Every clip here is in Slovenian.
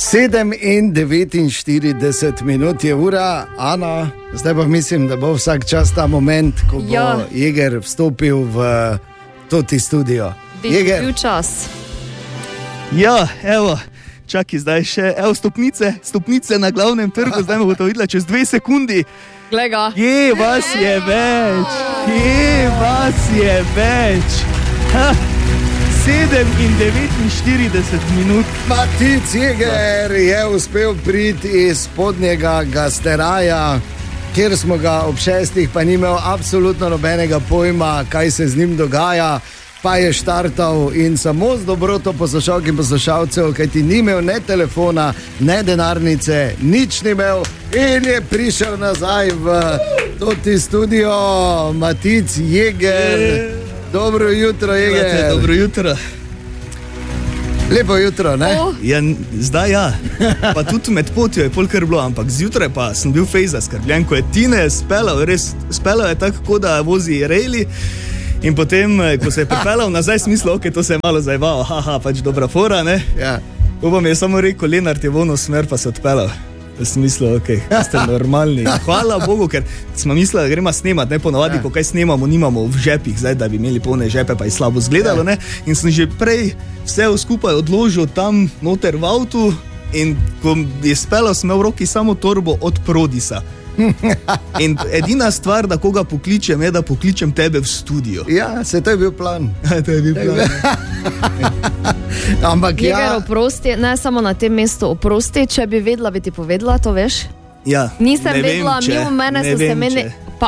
7:49 je ura, Ana, zdaj pa mislim, da bo vsak čas ta moment, ko bo Jeger vstopil v toti studio. Jeger. Bil čas. Ja, evo, čakaj zdaj še, evo stopnice na glavnem trgu, zdaj me bo to videla čez 2 sekundi. Glega. Kje vas je več? 7:49. Matic Jeger je uspel priti iz spodnjega Gasteraja, kjer smo ga ob 6, pa ni imel absolutno nobenega pojma, kaj se z njim dogaja, pa je štartal in samo z dobroto poslušalk in poslušalcev, kajti ni imel ne telefona, ne denarnice, nič ni imel in je prišel nazaj v toti studio. Matic Jeger. Dobro jutro, Jeger. Dobro jutro. Lepo jutro, ne? Ja, zdaj ja. Pa tudi med potjo je polkar bilo, ampak zjutraj pa sem bil fejs zaskrbljen, ko je Tine speljal je tako, da vozi rejli. In potem, ko se je pripeljal nazaj, smislo, ok, to se je malo zajebalo, pač dobra fora, ne? Ja. Upam je samo rekel, Lenart je v ono smer, pa se odpeljal. V smislu, ok, ste normalni. Hvala Bogu, ker smo mislili, da gremo snemat, ne ponovadi, ko kaj snemamo, nimamo v žepih, zdaj, da bi imeli polne žepe, pa je slabo zgledalo, ne. In sem že prej vse skupaj odložil tam noter v avtu in ko je speljal, sem imel v roki samo torbo od Prodisa. In edina stvar, da koga pokličem, je, da pokličem tebe v studio. Ja, to je bil plan. To je bil plan. Ampak Jeger, oprosti, ne samo na tem mestu, oprosti, če bi vedela, bi ti povedala, to veš? Ja, nisem vedela, mimo mene so se meni...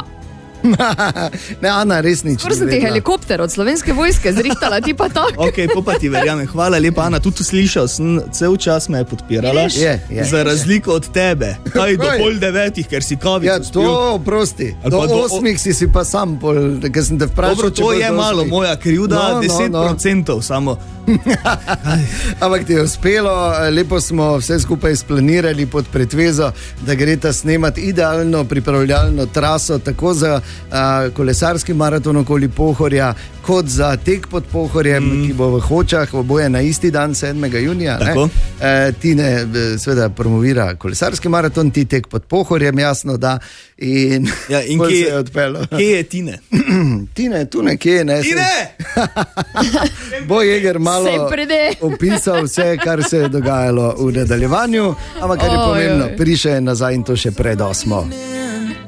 Ne, Ana, res nič. Skoro sem ti helikopter od Slovenske vojske zrihtala, ti pa tako. Ok, pa ti verjamem. Hvala lepa, Ana, tudi slišal sem, cel čas me je podpirala. Za razliko od tebe. Kaj do 8:30, ker si kavico spil. Ja, to prosti. Do 8 si pa sam, ker sem te vprašal. Dobro, to je malo moja krivda, 10% samo. Ampak ti je uspelo, lepo smo vse skupaj splanirali pod pretvezo, da gre ta snemat idealno pripravljalno traso, tako za kolesarski maraton okoli Pohorja, kot za tek pod Pohorjem, ki bo v Hočah, oboje na isti dan, 7. junija. Tine seveda promovira kolesarski maraton, ti tek pod Pohorjem, jasno, da. In kje je odpeljal? Kje je Tine? Tine, tu nekje, ne? Tine! Bo Jeger malo opisal vse, kar se je dogajalo v nadaljevanju, ampak kar je pomembno, prišel je nazaj in to še pred 8.